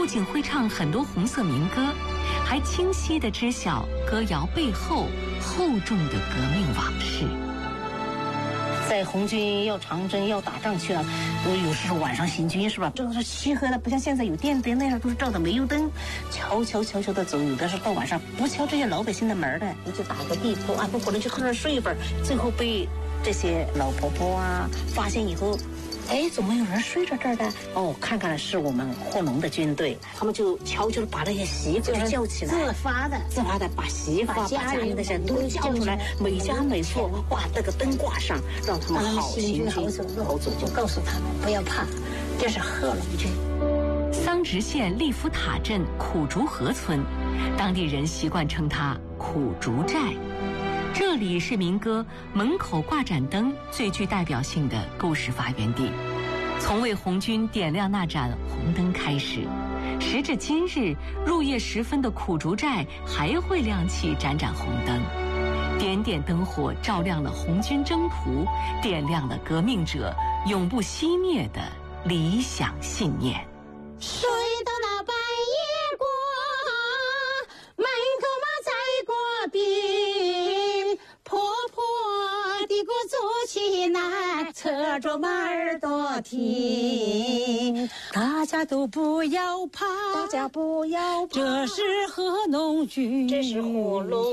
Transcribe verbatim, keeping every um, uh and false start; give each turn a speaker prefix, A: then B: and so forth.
A: 不仅会唱很多红色民歌，还清晰地知晓歌谣背后厚重的革命往事。
B: 在红军要长征要打仗去了，都有时候晚上行军是吧？这个是漆黑的，不像现在有电灯，那时候都是照的煤油灯，悄悄悄悄的走。有的是到晚上不敲这些老百姓的门的，你就打个地铺啊，不可能去后那睡一会儿，最后被这些老婆婆啊发现以后。哎，怎么有人睡在这儿的？哦，看看是我们霍农的军队，他们就悄悄的把那些媳妇就叫起来，
C: 自发的，
B: 自发的把媳妇、把家人那些都叫出来，每家每户挂那个灯挂上，让他们好行军好走，好走，就告诉他们不要怕，这是贺龙军。
A: 桑植县利福塔镇苦竹河村，当地人习惯称它苦竹寨。这里是民歌《门口挂盏灯》最具代表性的故事发源地。从为红军点亮那盏红灯开始，时至今日，入夜时分的苦竹寨还会亮起盏盏红灯，点点灯火照亮了红军征途，点亮了革命者永不熄灭的理想信念。
C: 睡到那半夜过，门口嘛在过边，婆婆的鼓走起来，侧着马耳朵听。大家都不要怕，
B: 大家不要怕，
C: 这是贺龙军，
B: 这是火龙。